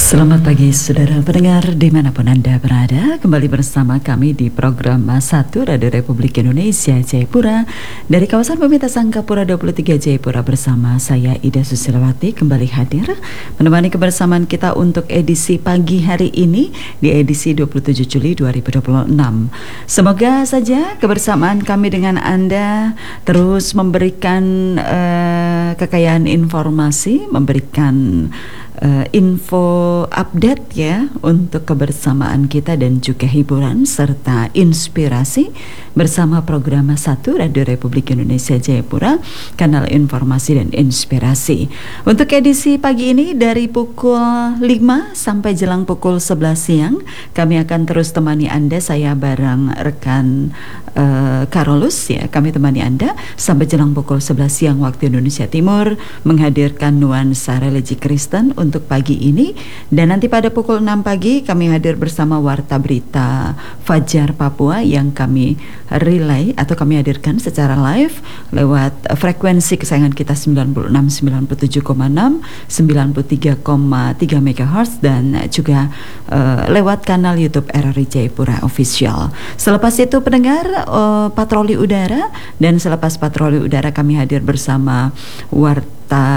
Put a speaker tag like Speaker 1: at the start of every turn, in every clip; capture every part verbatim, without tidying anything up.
Speaker 1: Selamat pagi saudara pendengar dimanapun Anda berada. Kembali bersama kami di program satu Radio Republik Indonesia Jayapura dari kawasan Pemintas Angkapura dua puluh tiga Jayapura, bersama saya Ida Susilawati kembali hadir menemani kebersamaan kita untuk edisi pagi hari ini di edisi dua puluh tujuh Juli dua ribu dua puluh enam. Semoga saja kebersamaan kami dengan Anda terus memberikan uh, kekayaan informasi, memberikan Uh, info update ya untuk kebersamaan kita dan juga hiburan serta inspirasi bersama program satu Radio Republik Indonesia Jayapura, kanal informasi dan inspirasi. Untuk edisi pagi ini dari pukul lima sampai jelang pukul sebelas siang kami akan terus temani Anda, saya bareng rekan uh, Karolus ya, kami temani Anda sampai jelang pukul sebelas siang waktu Indonesia Timur, menghadirkan nuansa religi Kristen untuk pagi ini. Dan nanti pada pukul enam pagi kami hadir bersama Warta Berita Fajar Papua yang kami relay atau kami hadirkan secara live lewat frekuensi kesayangan kita sembilan puluh enam, sembilan puluh tujuh koma enam, sembilan puluh tiga koma tiga megahertz dan juga uh, lewat kanal YouTube R R I Jayapura Official. Selepas itu pendengar uh, patroli udara, dan selepas patroli udara kami hadir bersama Warta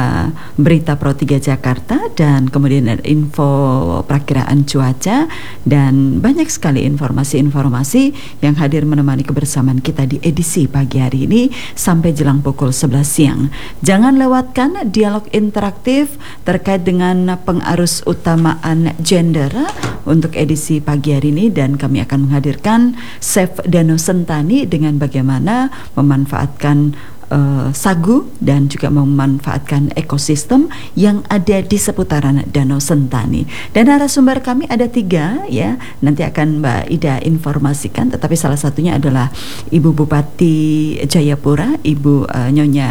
Speaker 1: Berita Pro tiga Jakarta, dan kemudian ada info perakiraan cuaca dan banyak sekali informasi-informasi yang hadir menemani kebersamaan kita di edisi pagi hari ini sampai jelang pukul sebelas siang. Jangan lewatkan dialog interaktif terkait dengan pengarus utamaan gender untuk edisi pagi hari ini, dan kami akan menghadirkan Chef Dano Sentani dengan bagaimana memanfaatkan Uh, sagu dan juga memanfaatkan ekosistem yang ada di seputaran Danau Sentani. Dan narasumber kami ada tiga ya, nanti akan Mbak Ida informasikan, tetapi salah satunya adalah Ibu Bupati Jayapura, Ibu uh, Nyonya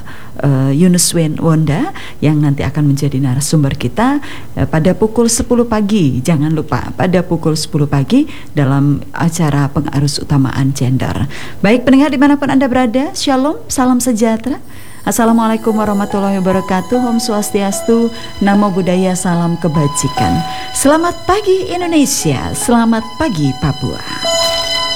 Speaker 1: uh, Yunus Wonda, yang nanti akan menjadi narasumber kita uh, pada pukul sepuluh pagi. Jangan lupa pada pukul sepuluh pagi dalam acara pengarus utamaan gender. Baik pendengar dimanapun Anda berada, Shalom, salam sejahtera. Assalamualaikum warahmatullahi wabarakatuh. Om Swastiastu, Namo Buddhaya, salam kebajikan. Selamat pagi Indonesia, selamat pagi Papua.